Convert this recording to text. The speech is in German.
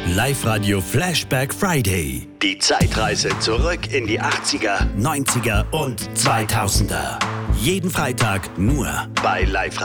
Live-Radio Flashback Friday. Die Zeitreise zurück in die 80er, 90er und 2000er. Jeden Freitag nur bei Live-Radio.